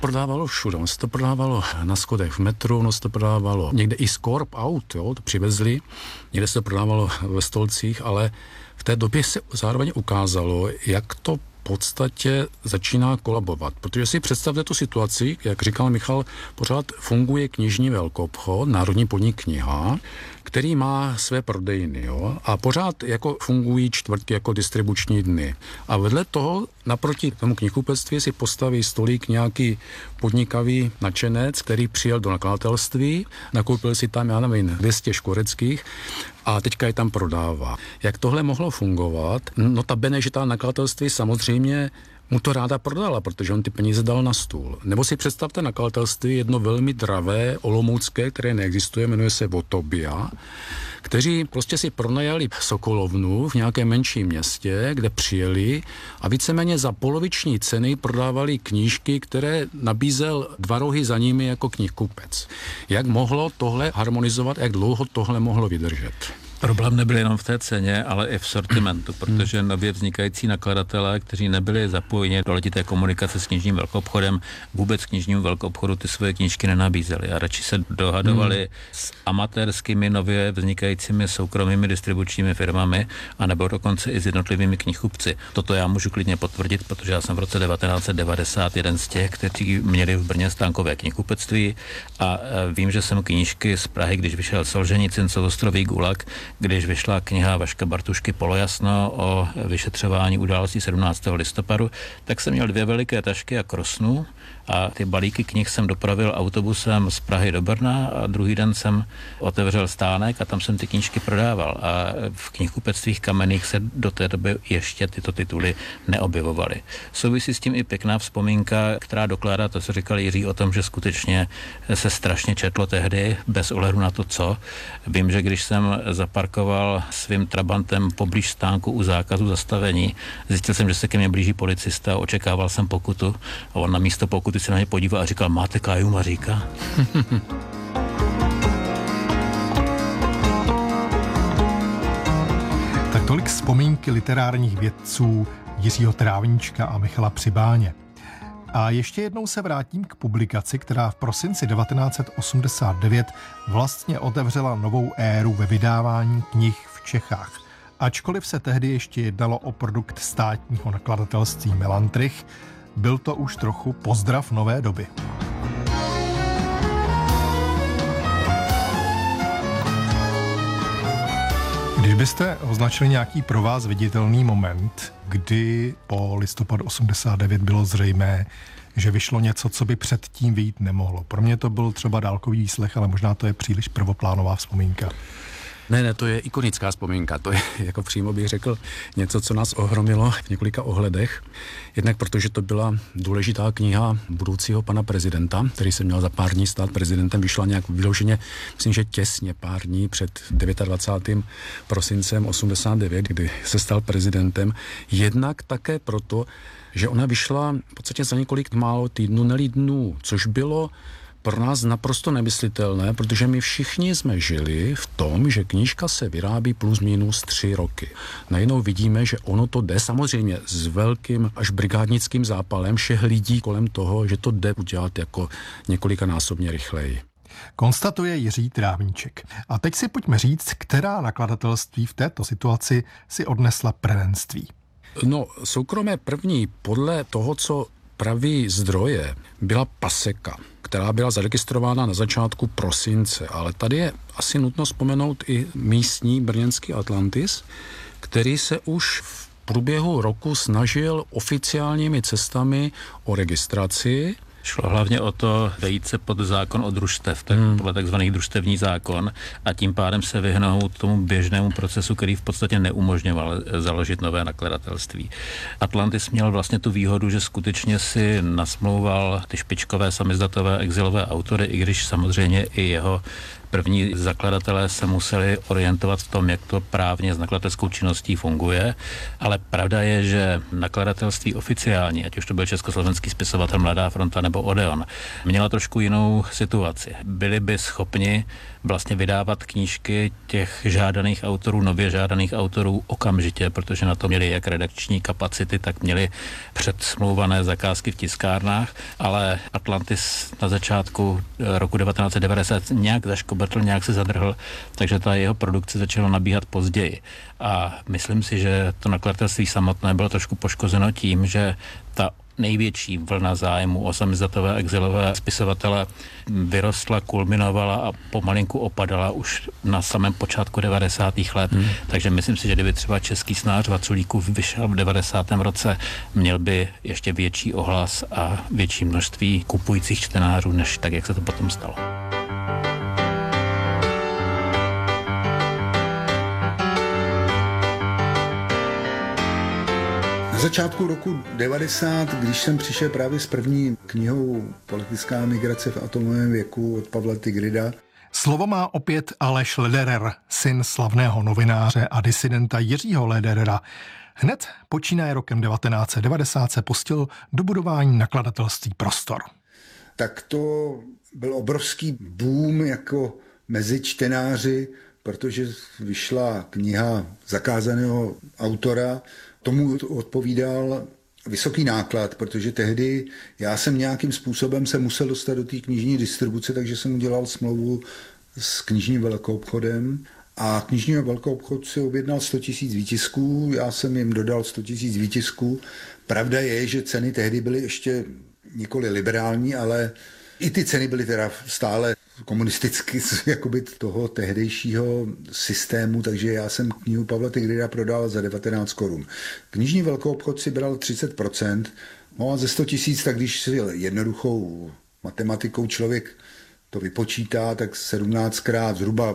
prodávalo všude. Ono se to prodávalo na schodech v metru, ono se to prodávalo někde i z korp aut, jo, to přivezli, někde se to prodávalo ve stolcích, ale v té době se zároveň ukázalo, jak to v podstatě začíná kolabovat. Protože si představte tu situaci, jak říkal Michal, pořád funguje knižní velkoobchod, Národní podnik Kniha, který má své prodejny, jo? A pořád jako fungují čtvrtky jako distribuční dny. A vedle toho naproti tomu knihkupectví si postaví stolík nějaký podnikavý nadšenec, který přijel do nakladatelství, nakoupil si tam, já nevím, 200 škoreckých a teďka je tam prodává. Jak tohle mohlo fungovat? Notabene, že ta nakladatelství samozřejmě mu to ráda prodala, protože on ty peníze dal na stůl. Nebo si představte nakladatelství jedno velmi dravé, olomoucké, které neexistuje, jmenuje se Votobia, kteří prostě si pronajali sokolovnu v nějakém menším městě, kde přijeli a víceméně za poloviční ceny prodávali knížky, které nabízel 2 rohy za nimi jako knihkupec. Jak mohlo tohle harmonizovat, jak dlouho tohle mohlo vydržet? Problém nebyl jenom v té ceně, ale i v sortimentu, protože nově vznikající nakladatelé, kteří nebyli zapojeni do letité komunikace s knižním velkoobchodem, vůbec knižnímu velkoobchodu ty svoje knížky nenabízeli a radši se dohadovali s amatérskými nově vznikajícími soukromými distribučními firmami a nebo dokonce i s jednotlivými knihkupci. Toto já můžu klidně potvrdit, protože já jsem v roce 1990 jeden z těch, kteří měli v Brně stánkové knihkupectví a vím, že jsem knížky z Prahy, když vyšel Solženicin, Souostrový gulag, když vyšla kniha Vaška Bartušky Polojasno o vyšetřování událostí 17. listopadu, tak jsem měl 2 veliké tašky a krosnu a ty balíky knih jsem dopravil autobusem z Prahy do Brna a druhý den jsem otevřel stánek a tam jsem ty knížky prodával a v knihkupectvích kamenných se do té doby ještě tyto tituly neobjevovaly. Souvisí s tím i pěkná vzpomínka, která dokládá to, co říkal Jiří o tom, že skutečně se strašně četlo tehdy, bez ohledu na to, co. Vím, že když jsem zaparkoval svým trabantem poblíž stánku u zákazu zastavení, zjistil jsem, že se ke mně blíží policista, očekával jsem pokutu a on na místo pokuty se na mě podíval a říkal, máte Káju Maříka? Tak tolik vzpomínky literárních vědců Jiřího Trávníčka a Michala Přibáně. A ještě jednou se vrátím k publikaci, která v prosinci 1989 vlastně otevřela novou éru ve vydávání knih v Čechách. Ačkoliv se tehdy ještě jednalo o produkt státního nakladatelství Melantrich, byl to už trochu pozdrav nové doby. Když byste označili nějaký pro vás viditelný moment, kdy po listopadu 89 bylo zřejmé, že vyšlo něco, co by předtím vyjít nemohlo. Pro mě to byl třeba dálkový výslech, ale možná to je příliš prvoplánová vzpomínka. Ne, to je ikonická vzpomínka. To je, jako přímo bych řekl, něco, co nás ohromilo v několika ohledech. Jednak protože to byla důležitá kniha budoucího pana prezidenta, který se měl za pár dní stát prezidentem. Vyšla nějak vyloženě, myslím, že těsně pár dní před 29. prosincem 89, kdy se stal prezidentem. Jednak také proto, že ona vyšla v podstatě za několik málo týdnů, ne dnů, což bylo pro nás naprosto nemyslitelné, protože my všichni jsme žili v tom, že knížka se vyrábí plus minus 3 roky. Najednou vidíme, že ono to jde samozřejmě s velkým až brigádnickým zápalem všech lidí kolem toho, že to jde udělat jako několikanásobně rychleji. Konstatuje Jiří Trávníček. A teď si pojďme říct, která nakladatelství v této situaci si odnesla prvenství. No, soukromé první podle toho, co praví zdroje, byla Paseka, která byla zaregistrována na začátku prosince, ale tady je asi nutno vzpomenout i místní brněnský Atlantis, který se už v průběhu roku snažil oficiálními cestami o registraci. Šlo hlavně o to vejít se pod zákon o družstev, podle takzvaný družstevní zákon a tím pádem se vyhnout tomu běžnému procesu, který v podstatě neumožňoval založit nové nakladatelství. Atlantis měl vlastně tu výhodu, že skutečně si nasmlouval ty špičkové samizdatové exilové autory, i když samozřejmě i jeho První zakladatelé se museli orientovat v tom, jak to právně s nakladatelskou činností funguje, ale pravda je, že nakladatelství oficiální, ať už to byl Československý spisovatel Mladá fronta nebo Odeon, měla trošku jinou situaci. Byli by schopni vlastně vydávat knížky těch žádaných autorů, nově žádaných autorů okamžitě, protože na to měli jak redakční kapacity, tak měli předsmlouvané zakázky v tiskárnách, ale Atlantis na začátku roku 1990 nějak zaškobrtl, nějak se zadrhl, takže ta jeho produkce začala nabíhat později. A myslím si, že to nakladatelství samotné bylo trošku poškozeno tím, že ta největší vlna zájmu o samizdatové exilové spisovatele vyrostla, kulminovala a pomalinku opadala už na samém počátku 90. let. Takže myslím si, že kdyby třeba Český snář Vaculíků vyšel v 90. roce, měl by ještě větší ohlas a větší množství kupujících čtenářů, než tak, jak se to potom stalo. Na začátku roku 90, když jsem přišel právě s první knihou Politická migrace v atomovém věku od Pavla Tigrida. Slovo má opět Aleš Lederer, syn slavného novináře a disidenta Jiřího Lederera. Hned počínaje rokem 1990 se pustil do budování nakladatelství Prostor. Tak to byl obrovský boom jako mezi čtenáři, protože vyšla kniha zakázaného autora. Tomu odpovídal vysoký náklad, protože tehdy já jsem nějakým způsobem se musel dostat do té knižní distribuce, takže jsem udělal smlouvu s knižním velkoobchodem a knižní velkoobchod si objednal 100 000 výtisků, já jsem jim dodal 100 000 výtisků. Pravda je, že ceny tehdy byly ještě nikoli liberální, ale i ty ceny byly teda stále komunisticky jakoby toho tehdejšího systému, takže já jsem knihu Pavla Tigrida prodal za 19 korun. Knižní velkoobchod si bral 30%, no a ze 100 000, tak když si jednoduchou matematikou člověk to vypočítá, tak 17krát zhruba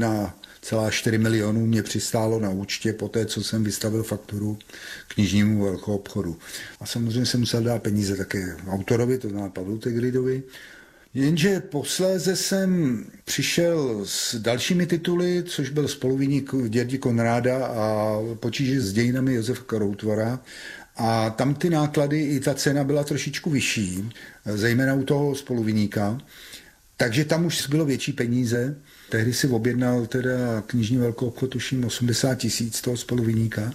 1,4 milionu mě přistálo na účtě po té, co jsem vystavil fakturu knižnímu velkoobchodu. A samozřejmě jsem musel dát peníze také autorovi, to znamená Pavlu Tigridovi. Jenže posléze jsem přišel s dalšími tituly, což byl Spoluviník dědi Konráda a Potíže s dějinami Josefa Kroutvora. A tam ty náklady i ta cena byla trošičku vyšší, zejména u toho Spoluviníka. Takže tam už bylo větší peníze. Tehdy si objednal teda knižní velkoobchod, tuším 80 000 toho Spoluviníka.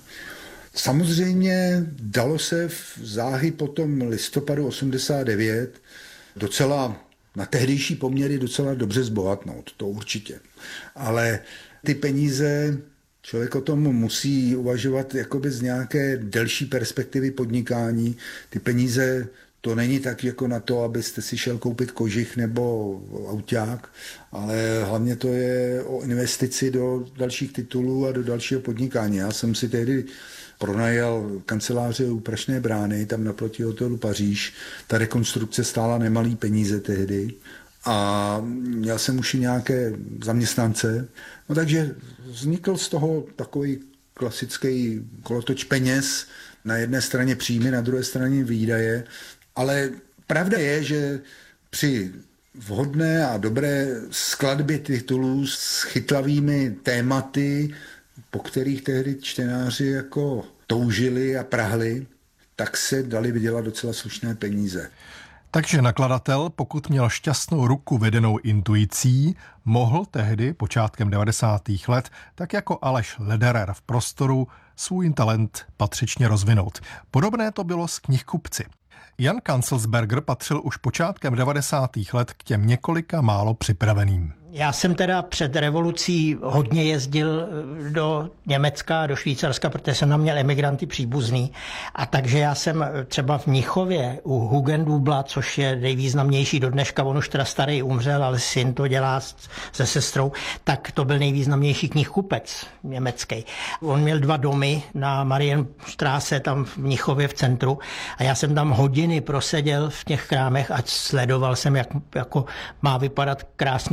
Samozřejmě dalo se záhy potom listopadu 89 docela na tehdejší poměry docela dobře zbohatnout, to určitě. Ale ty peníze, člověk o tom musí uvažovat jakoby z nějaké delší perspektivy podnikání. Ty peníze, to není tak jako na to, abyste si šel koupit kožich nebo auták, ale hlavně to je o investici do dalších titulů a do dalšího podnikání. Já jsem si tehdy pronajal kanceláře u Prašné brány, tam naproti hotelu Paříž. Ta rekonstrukce stála nemalý peníze tehdy a měl jsem už i nějaké zaměstnance. No takže vznikl z toho takový klasický kolotoč peněz, na jedné straně příjmy, na druhé straně výdaje, ale pravda je, že při vhodné a dobré skladbě titulů s chytlavými tématy, po kterých tehdy čtenáři jako toužili a prahli, tak se dali vydělat docela slušné peníze. Takže nakladatel, pokud měl šťastnou ruku vedenou intuicí, mohl tehdy počátkem 90. let, tak jako Aleš Lederer v Prostoru, svůj talent patřičně rozvinout. Podobné to bylo s knihkupci. Jan Kanzelsberger patřil už počátkem 90. let k těm několika málo připraveným. Já jsem teda před revolucí hodně jezdil do Německa, do Švýcarska, protože jsem tam měl emigranty příbuzný. A takže já jsem třeba v Mnichově u Hugendubla, což je nejvýznamnější do dneška, on už teda starý umřel, ale syn to dělá se sestrou, tak to byl nejvýznamnější knihkupec německý. On měl 2 domy na Marienstraße, tam v Mnichově v centru a já jsem tam hodiny proseděl v těch krámech a sledoval jsem, jak jako má vypadat krásný knihkupec.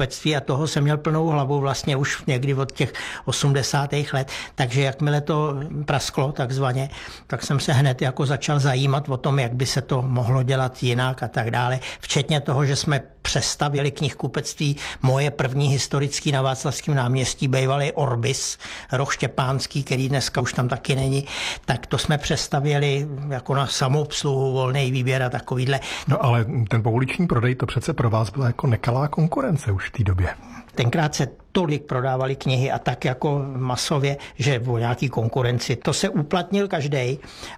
knihkupectví a toho jsem měl plnou hlavu vlastně už někdy od těch 80. let, takže jakmile to prasklo takzvaně, tak jsem se hned jako začal zajímat o tom, jak by se to mohlo dělat jinak a tak dále, včetně toho, že jsme přestavili knihkupectví. Moje první historický na Václavském náměstí bývalý Orbis, roh štěpánský, který dneska už tam taky není, tak to jsme přestavili jako na samoobsluhu, volný výběr a takovýhle. No ale ten pouliční prodej, to přece pro vás byla jako nekalá konkurence už v té době. Tenkrát se tolik prodávali knihy a tak jako masově, že o nějaký konkurenci. To se uplatnil každej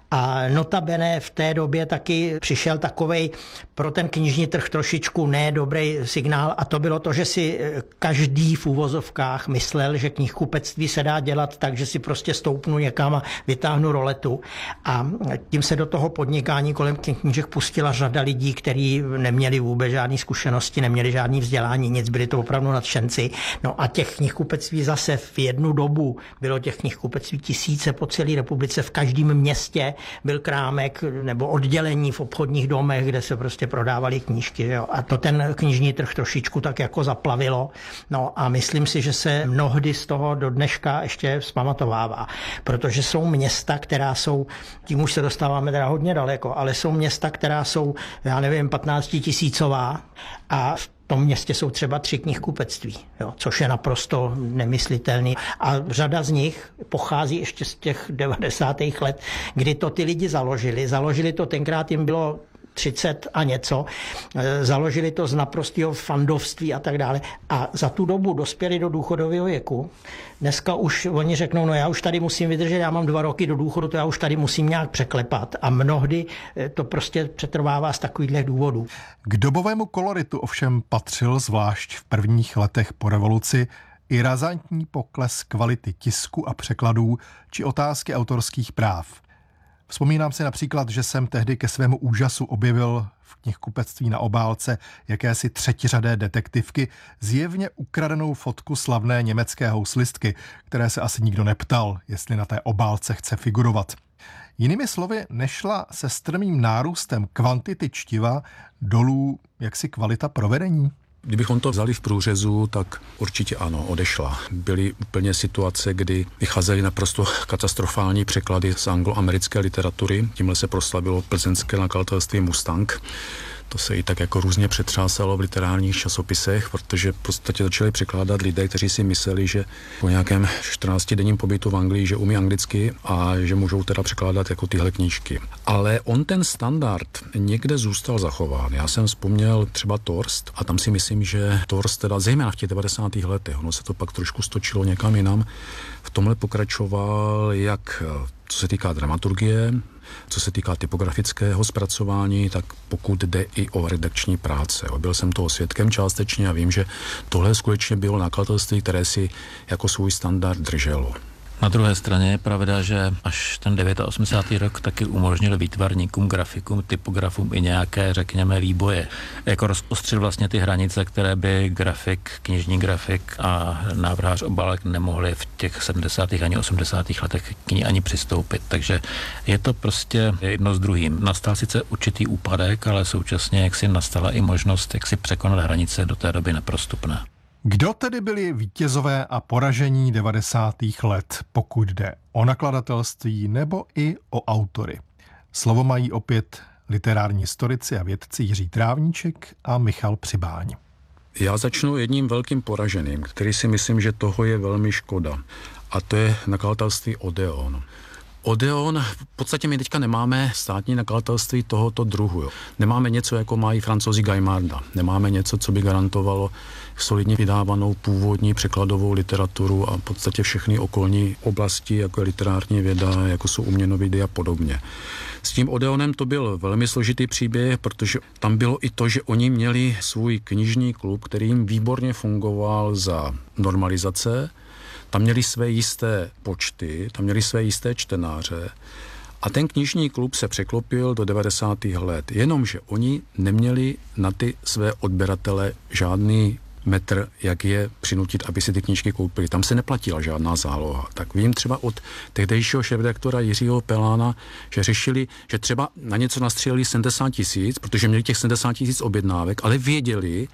a notabene v té době taky přišel takovej pro ten knižní trh trošičku nedobrý signál a to bylo to, že si každý v úvozovkách myslel, že knihkupectví se dá dělat tak, že si prostě stoupnu někam a vytáhnu roletu a tím se do toho podnikání kolem knížek pustila řada lidí, kteří neměli vůbec žádné zkušenosti, neměli žádné vzdělání, nic, byli to opravdu nadšenci. No a těch knihkupectví zase v jednu dobu bylo těch knihkupectví tisíce po celé republice, v každém městě byl krámek nebo oddělení v obchodních domech, kde se prostě prodávaly knížky. Jo. A to ten knižní trh trošičku tak jako zaplavilo. No a myslím si, že se mnohdy z toho do dneška ještě vzpamatovává, protože jsou města, která jsou, tím už se dostáváme teda hodně daleko, ale jsou města, která jsou, já nevím, 15 000 a v tom městě jsou třeba 3 knihkupectví, jo, což je naprosto nemyslitelný. A řada z nich pochází ještě z těch 90. let, kdy to ty lidi založili. Založili to, tenkrát jim bylo 30 a něco, založili to z naprostého fandovství a tak dále. A za tu dobu dospěli do důchodového věku. Dneska už oni řeknou, no já už tady musím vydržet, já mám 2 roky do důchodu, to já už tady musím nějak překlepat. A mnohdy to prostě přetrvává z takových důvodů. K dobovému koloritu ovšem patřil zvlášť v prvních letech po revoluci i razantní pokles kvality tisku a překladů či otázky autorských práv. Vzpomínám si například, že jsem tehdy ke svému úžasu objevil v knihkupectví na obálce jakési třetiřadé detektivky zjevně ukradenou fotku slavné německé houslistky, které se asi nikdo neptal, jestli na té obálce chce figurovat. Jinými slovy, nešla se strmým nárůstem kvantity čtiva dolů jaksi kvalita provedení? Kdybychom to vzali v průřezu, tak určitě ano, odešla. Byly úplně situace, kdy vycházely naprosto katastrofální překlady z angloamerické literatury. Tímhle se proslavilo plzeňské nakladatelství Mustang. To se i tak jako různě přetřásalo v literárních časopisech, protože v podstatě začali překládat lidé, kteří si mysleli, že po nějakém 14denním pobytu v Anglii, že umí anglicky a že můžou teda překládat jako tyhle knížky. Ale on ten standard někde zůstal zachován. Já jsem vzpomněl třeba Torst a tam si myslím, že Torst teda zejména v těch 90. letech, ono se to pak trošku stočilo někam jinam, v tomhle pokračoval jak co se týká dramaturgie, co se týká typografického zpracování, tak pokud jde i o redakční práce. Byl jsem toho svědkem částečně a vím, že tohle skutečně bylo nakladatelství, které si jako svůj standard drželo. Na druhé straně je pravda, že až ten 89. rok taky umožnil výtvarníkům, grafikům, typografům i nějaké, řekněme, výboje. Jako rozostřil vlastně ty hranice, které by grafik, knižní grafik a návrhář obálek nemohli v těch 70. ani 80. letech k ní ani přistoupit. Takže je to prostě jedno s druhým. Nastal sice určitý úpadek, ale současně jaksi nastala i možnost, jak si překonat hranice do té doby neprostupné. Kdo tedy byli vítězové a poražení 90. let, pokud jde o nakladatelství nebo i o autory? Slovo mají opět literární historici a vědci Jiří Trávníček a Michal Přibáň. Já začnu jedním velkým poraženým, který si myslím, že toho je velmi škoda. A to je nakladatelství Odeon. Odeon, v podstatě my teďka nemáme státní nakladatelství tohoto druhu. Jo. Nemáme něco, jako mají Francouzi Gaimarda. Nemáme něco, co by garantovalo solidně vydávanou původní překladovou literaturu a v podstatě všechny okolní oblasti, jako je literární věda, jako jsou uměnovidy a podobně. S tím Odeonem to byl velmi složitý příběh, protože tam bylo i to, že oni měli svůj knižní klub, který jim výborně fungoval za normalizace. Tam měli své jisté počty, tam měli své jisté čtenáře a ten knižní klub se překlopil do 90. let. Jenomže oni neměli na ty své odběratele žádný metr, jak je přinutit, aby si ty knížky koupili. Tam se neplatila žádná záloha. Tak vím třeba od tehdejšího šéfredaktora Jiřího Pelána, že řešili, že třeba na něco nastřelili 70 000, protože měli těch 70 000 objednávek, ale věděli,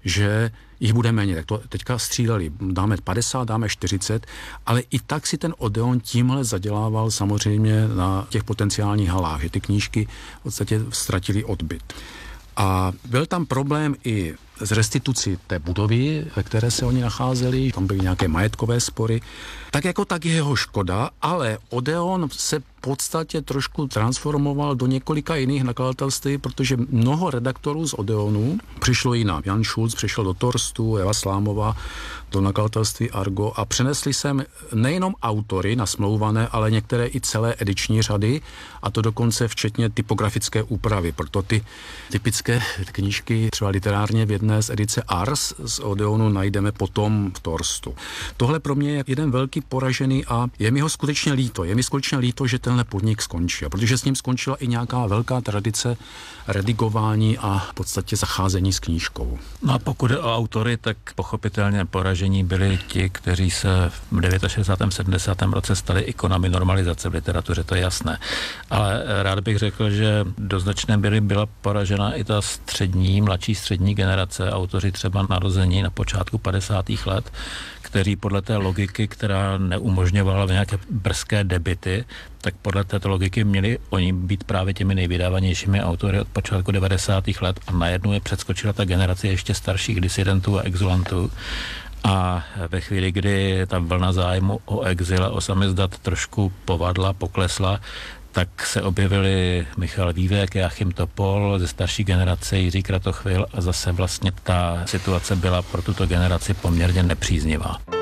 že jich bude méně. Tak to teďka střídali, dáme 50, dáme 40, ale i tak si ten Odeon tímhle zadělával samozřejmě na těch potenciálních halách, že ty knížky v podstatě ztratily odbyt. A byl tam problém i z restitucí té budovy, ve které se oni nacházeli, tam byly nějaké majetkové spory. Tak jako tak je jeho škoda, ale Odeon se v podstatě trošku transformoval do několika jiných nakladatelství, protože mnoho redaktorů z Odeonu přišlo jinam. Jan Šulc přišel do Torstu, Eva Slámová do nakladatelství Argo a přenesli sem nejenom autory nasmlouvané, ale některé i celé ediční řady, a to dokonce včetně typografické úpravy. Proto ty typické knížky třeba literárně v jedné z edice Ars z Odeonu najdeme potom v Torstu. Tohle pro mě je jeden velký poražený a je mi ho skutečně líto. Je mi skutečně líto, že tenhle podnik skončil, protože s ním skončila i nějaká velká tradice redigování a v podstatě zacházení s knížkou. No a pokud jde o autory, tak pochopitelně poražení byli ti, kteří se v 69. 70. roce stali ikonami normalizace v literatuře, to je jasné. Ale rád bych řekl, že do značné míry byla poražena i ta mladší střední generace, autoři třeba narození na počátku 50. let, kteří podle té logiky, která neumožňovala nějaké brzké debity, tak podle této logiky měli oni být právě těmi nejvydávanějšími autory od počátku 90. let a najednou je předskočila ta generace ještě starších disidentů a exulantů. A ve chvíli, kdy ta vlna zájmu o exil a o samizdat trošku povadla, poklesla, tak se objevili Michal Vývek, Joachim Topol, ze starší generace Jiří Kratochvil a zase vlastně ta situace byla pro tuto generaci poměrně nepříznivá.